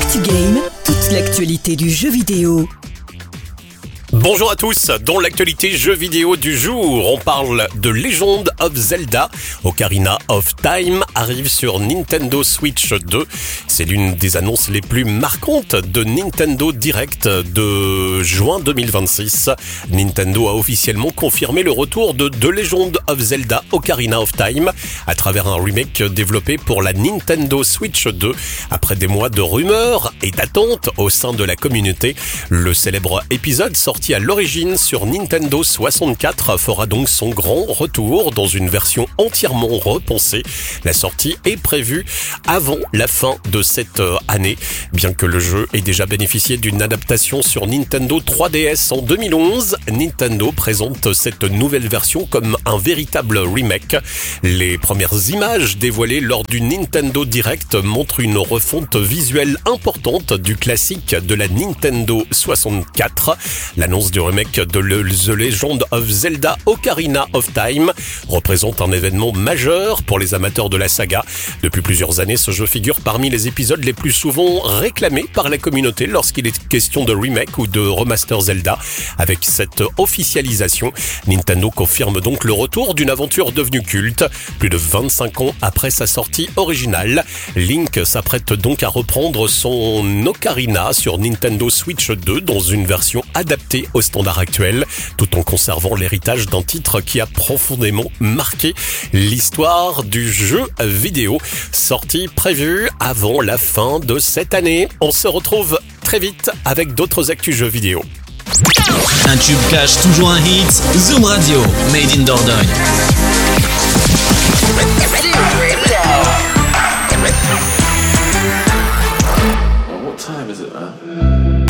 ActuGame, toute l'actualité du jeu vidéo. Bonjour à tous, dans l'actualité jeux vidéo du jour, on parle de Legend of Zelda. Ocarina of Time arrive sur Nintendo Switch 2. C'est l'une des annonces les plus marquantes de Nintendo Direct de juin 2026. Nintendo a officiellement confirmé le retour de The Legend of Zelda Ocarina of Time à travers un remake développé pour la Nintendo Switch 2. Après des mois de rumeurs et d'attentes au sein de la communauté, le célèbre épisode sorti à l'origine sur Nintendo 64 fera donc son grand retour dans une version entièrement repensée. La sortie est prévue avant la fin de cette année. Bien que le jeu ait déjà bénéficié d'une adaptation sur Nintendo 3DS en 2011, Nintendo présente cette nouvelle version comme un véritable remake. Les premières images dévoilées lors du Nintendo Direct montrent une refonte visuelle importante du classique de la Nintendo 64. L'annonce du remake de The Legend of Zelda Ocarina of Time représente un événement majeur pour les amateurs de la saga. Depuis plusieurs années, ce jeu figure parmi les épisodes les plus souvent réclamés par la communauté lorsqu'il est question de remake ou de remaster Zelda. Avec cette officialisation, Nintendo confirme donc le retour d'une aventure devenue culte. Plus de 25 ans après sa sortie originale, Link s'apprête donc à reprendre son Ocarina sur Nintendo Switch 2 dans une version adaptée au standard actuel, tout en conservant l'héritage d'un titre qui a profondément marqué l'histoire du jeu vidéo, sorti prévu avant la fin de cette année. On se retrouve très vite avec d'autres actus jeux vidéo. Un tube cache toujours un hit, Zoom Radio, made in Dordogne. What time is it, man?